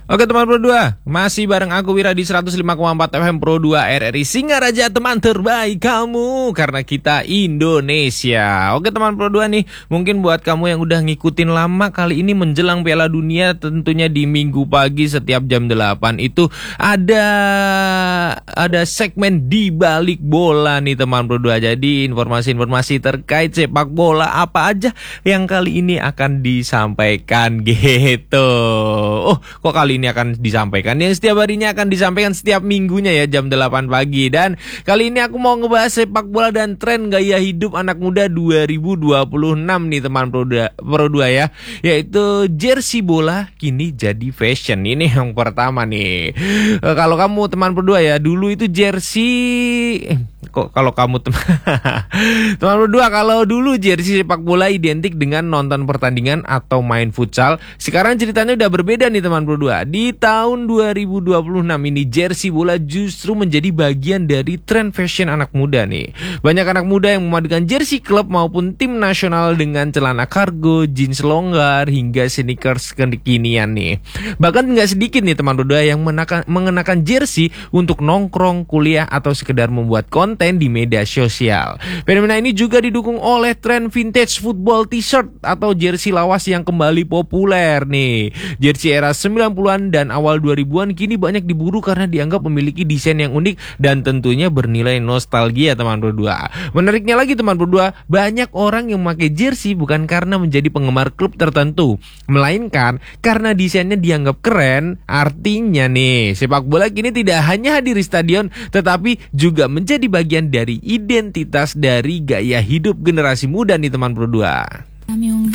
Oke teman Pro 2, masih bareng aku Wira di 105,4 FM Pro 2 RRI Singaraja, teman terbaik kamu karena kita Indonesia. Oke teman Pro 2 nih, mungkin buat kamu yang udah ngikutin lama, kali ini menjelang Piala Dunia tentunya di Minggu pagi setiap jam 8 itu ada segmen di balik bola nih teman Pro 2. Jadi informasi-informasi terkait sepak bola apa aja yang kali ini akan disampaikan gitu. Oh, kok kali ini akan disampaikan? Yang setiap harinya akan disampaikan setiap minggunya ya jam 8 pagi. Dan kali ini aku mau ngebahas sepak bola dan tren gaya hidup anak muda 2026 nih teman Pro 2 ya. Yaitu jersey bola kini jadi fashion. Ini yang pertama nih. Kalau kamu teman Pro 2 ya, dulu itu jersey kalau kamu teman Pro 2, kalau dulu jersey sepak bola identik dengan nonton pertandingan atau main futsal. Sekarang ceritanya udah berbeda nih teman Pro 2. Di tahun 2026 ini jersey bola justru menjadi bagian dari tren fashion anak muda nih. Banyak anak muda yang memadukan jersey klub maupun tim nasional dengan celana kargo, jeans longgar hingga sneakers kekinian nih. Bahkan nggak sedikit nih teman Pro 2 yang mengenakan jersey untuk nongkrong, kuliah atau sekedar membuat konten di media sosial. Fenomena ini juga didukung oleh tren vintage football t-shirt atau jersey lawas yang kembali populer nih. Jersey era 90-an dan awal 2000-an kini banyak diburu karena dianggap memiliki desain yang unik dan tentunya bernilai nostalgia teman Pro 2. Menariknya lagi teman Pro 2, banyak orang yang memakai jersey bukan karena menjadi penggemar klub tertentu, melainkan karena desainnya dianggap keren. Artinya nih, sepak bola kini tidak hanya hadir di stadion tetapi juga menjadi bagian dari identitas dari gaya hidup generasi muda nih teman Pro 2.